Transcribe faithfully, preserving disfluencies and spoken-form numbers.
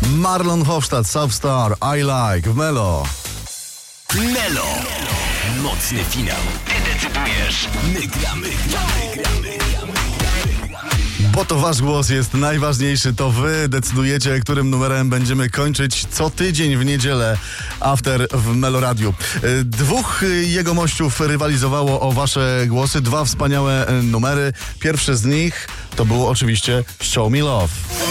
Marlon Hofstadt, South Star, I Like w Melo. Melo. Mocny finał. Ty decydujesz. My gramy, gramy, gramy, gramy. Bo to wasz głos jest najważniejszy, to wy decydujecie, którym numerem będziemy kończyć co tydzień w niedzielę After w Melo Radiu. Dwóch jego mościów rywalizowało o wasze głosy, dwa wspaniałe numery. Pierwszy z nich to było oczywiście Show Me Love.